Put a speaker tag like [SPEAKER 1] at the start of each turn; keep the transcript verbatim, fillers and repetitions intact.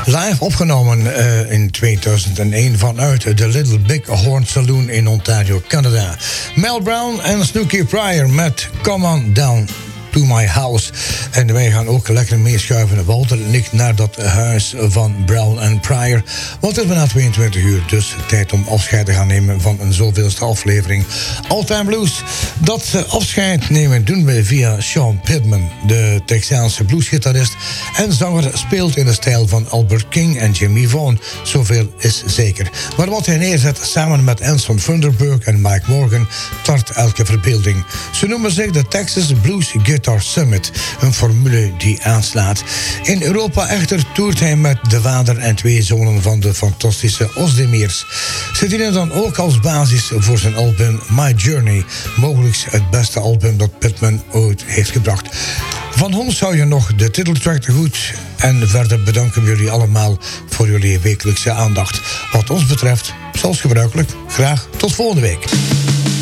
[SPEAKER 1] Live opgenomen uh, in tweeduizend één vanuit de Little Big Horn Saloon in Ontario, Canada. Mel Brown en Snooky Pryor met Come On Down to My House. En wij gaan ook lekker meeschuiven, Walter en ik, naar dat huis van Brown en Pryor. Want het is bijna tweeëntwintig uur, dus tijd om afscheid te gaan nemen van een zoveelste aflevering All Time Blues. Dat afscheid nemen doen we via Sean Pittman, de Texaanse bluesgitarist en zanger, speelt in de stijl van Albert King en Jimmy Vaughan. Zoveel is zeker. Maar wat hij neerzet samen met Anson Thunderberg en Mike Morgan tart elke verbeelding. Ze noemen zich de Texas Blues Guitar Summit, een formule die aanslaat. In Europa echter toert hij met de vader en twee zonen van de fantastische Ozdemirs. Ze dienen dan ook als basis voor zijn album My Journey, mogelijk het beste album dat Pittman ooit heeft gebracht. Van ons zou je nog de titeltrack te goed. En verder bedanken we jullie allemaal voor jullie wekelijkse aandacht. Wat ons betreft, zoals gebruikelijk, graag tot volgende week.